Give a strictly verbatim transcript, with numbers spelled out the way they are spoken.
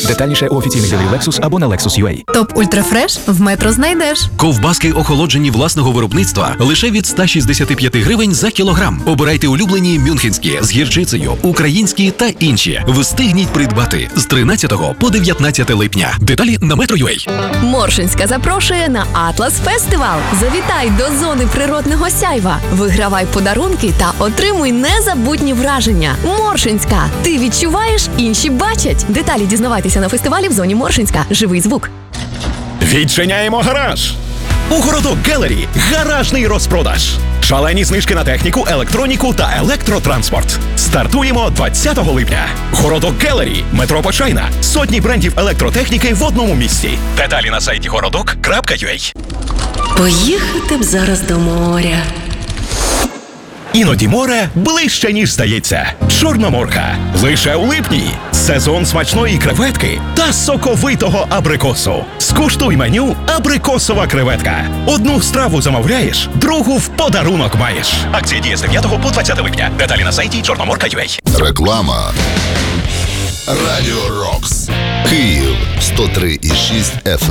Детальніше у офіційних дилерів Lexus або на Lexus ю а. Топ Ультрафреш в Метро знайдеш. Ковбаски охолоджені власного виробництва лише від ста шістдесяти п'яти гривень за кілограм. Обирайте улюблені мюнхенські з гірчицею, українські та інші. Встигніть придбати з тринадцятого по дев'ятнадцяте липня. Деталі на метро крапка ю а. Моршинська запрошує на Атлас Фестивал. Завітай до зони природного сяйва. Вигравай подарунки та отримуй незабутні враження. Моршинська. Ти відчуваєш, інші бачать. Деталі дізнавайтеся на фестивалі в зоні Моршинська. Живий звук. Відчиняємо гараж! У Городок Гелері гаражний розпродаж. Шалені знижки на техніку, електроніку та електротранспорт. Стартуємо двадцятого липня. Городок Гелері, метро Почайна. Сотні брендів електротехніки в одному місці. Деталі на сайті городок крапка ю а. Поїхати б зараз до моря. Іноді море ближче, ніж здається. Чорноморка. Лише у липні. Сезон смачної креветки та соковитого абрикосу. Скуштуй меню «Абрикосова креветка». Одну страву замовляєш, другу в подарунок маєш. Акція діє з дев'ятого по двадцяте липня. Деталі на сайті чорноморка крапка ю а. Реклама. Радіо Рокс. Київ сто три і шість еф